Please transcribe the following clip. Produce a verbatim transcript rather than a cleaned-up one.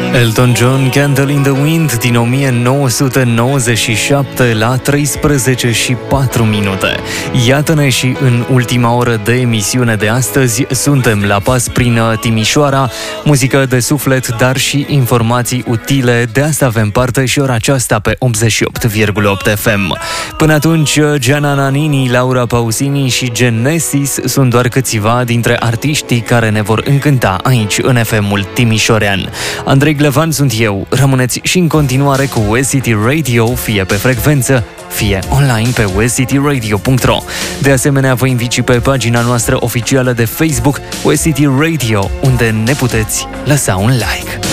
Elton John, Candle in the Wind din o mie nouă sute nouăzeci și șapte la treisprezece și patru minute. Iată-ne și în ultima oră de emisiune de astăzi. Suntem la pas prin Timișoara, muzică de suflet, dar și informații utile. De asta avem parte și ora aceasta pe optzeci și opt virgulă opt F M. Până atunci, Gianna Nannini, Laura Pausini și Genesis sunt doar câțiva dintre artiștii care ne vor încânta aici în F M-ul timișorean. Andrei Glevan sunt eu. Rămâneți și în continuare cu West City Radio, fie pe frecvență, fie online pe west city radio punct ro. De asemenea, vă invit și pe pagina noastră oficială de Facebook, West City Radio, unde ne puteți lăsa un like.